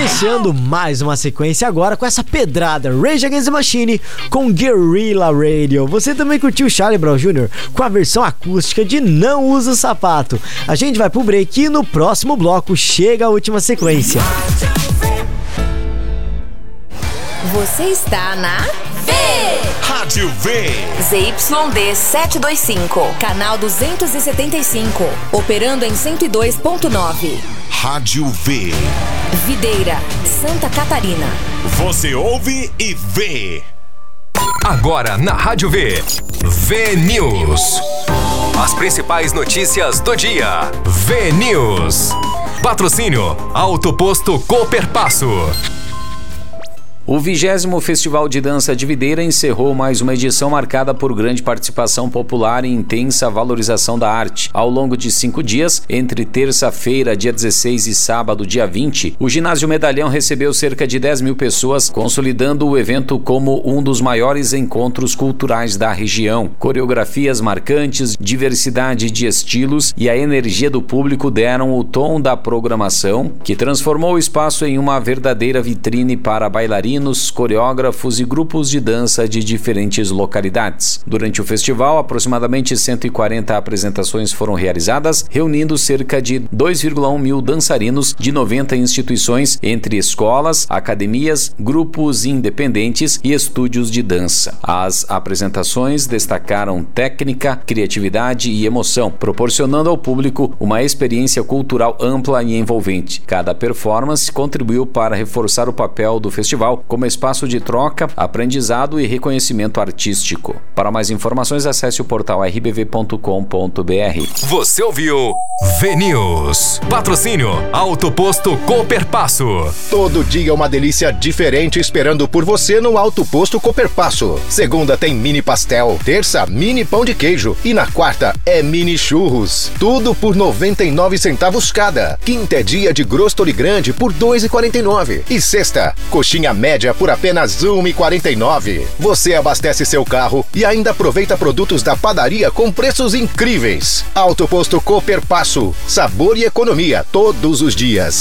Iniciando mais uma sequência agora com essa pedrada Rage Against the Machine com Guerrilla Radio. Você também curtiu Charlie Brown Jr. com a versão acústica de Não Usa Sapato. A gente vai pro break e no próximo bloco chega a última sequência. Você está na Rádio V. ZYD 725, canal 275, operando em 102.9. Rádio V. Videira, Santa Catarina. Você ouve e vê. Agora na Rádio V. V News. As principais notícias do dia. V News. Patrocínio Auto Posto Cooperpasso. O 20º Festival de Dança de Videira encerrou mais uma edição marcada por grande participação popular e intensa valorização da arte. Ao longo de 5 dias, entre terça-feira, dia 16 e sábado, dia 20, o Ginásio Medalhão recebeu cerca de 10 mil pessoas, consolidando o evento como um dos maiores encontros culturais da região. Coreografias marcantes, diversidade de estilos e a energia do público deram o tom da programação, que transformou o espaço em uma verdadeira vitrine para bailarinos, coreógrafos e grupos de dança de diferentes localidades. Durante o festival, aproximadamente 140 apresentações foram realizadas, reunindo cerca de 2,1 mil dançarinos de 90 instituições, entre escolas, academias, grupos independentes e estúdios de dança. As apresentações destacaram técnica, criatividade e emoção, proporcionando ao público uma experiência cultural ampla e envolvente. Cada performance contribuiu para reforçar o papel do festival como espaço de troca, aprendizado e reconhecimento artístico. Para mais informações, acesse o portal rbv.com.br. Você ouviu V News. Patrocínio Auto Posto Cooperpasso. Todo dia uma delícia diferente esperando por você no Auto Posto Cooperpasso. Segunda tem mini pastel, terça mini pão de queijo e na quarta é mini churros. Tudo por 99 centavos cada. Quinta é dia de grostori grande por 2,49. E sexta, coxinha média por apenas 1,49. Você abastece seu carro e ainda aproveita produtos da padaria com preços incríveis. Auto Posto Cooperpasso. Sabor e economia todos os dias.